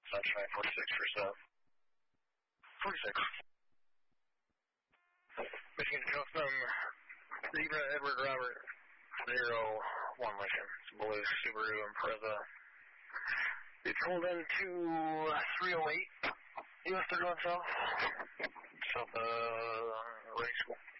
Sunshine 46 for South. 46. Michigan Custom, Zebra Edward Robert, 01 Lincoln. Blue Subaru Impreza. It's pulled into 308, US 31 South. South Reading School.